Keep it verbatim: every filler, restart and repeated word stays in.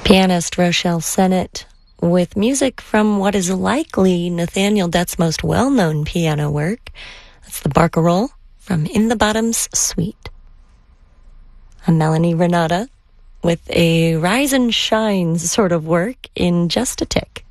Pianist Rochelle Sennett with music from what is likely Nathaniel Dett's most well-known piano work. That's the Barcarolle from In the Bottom's Suite. I'm Melanie Renata with a Rise and Shine sort of work in Just a Tick.